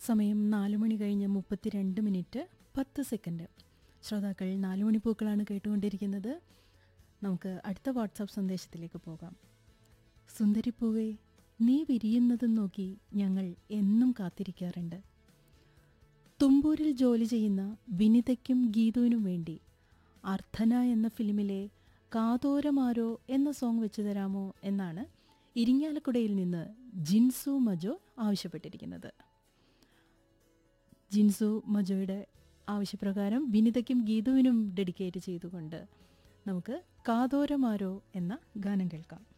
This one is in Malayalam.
സമയം 4 മണി കഴിഞ്ഞ് 32 മിനിറ്റ് 10 സെക്കൻഡ്. ശ്രോതാക്കൾ 4 മണിപ്പൂക്കളാണ് കേട്ടുകൊണ്ടിരിക്കുന്നത്. നമുക്ക് അടുത്ത വാട്സാപ്പ് സന്ദേശത്തിലേക്ക് പോകാം. സുന്ദരിപ്പൂവേ, നീ വിരിയുന്നതും നോക്കി ഞങ്ങൾ എന്നും കാത്തിരിക്കാറുണ്ട്. തുമ്പൂരിൽ ജോലി ചെയ്യുന്ന വിനിതയ്ക്കും ഗീതുവിനും വേണ്ടി അർത്ഥന എന്ന ഫിലിമിലെ കാതോരമാരോ എന്ന സോങ് വെച്ചു തരാമോ എന്നാണ് ഇരിങ്ങാലക്കുടയിൽ നിന്ന് ജിൻസു മജോ ആവശ്യപ്പെട്ടിരിക്കുന്നത്. ജിൻസു മജോയുടെ ആവശ്യപ്രകാരം വിനിതയ്ക്കും ഗീതുവിനും ഡെഡിക്കേറ്റ് ചെയ്തുകൊണ്ട് നമുക്ക് കാതോരമാരോ എന്ന ഗാനം കേൾക്കാം.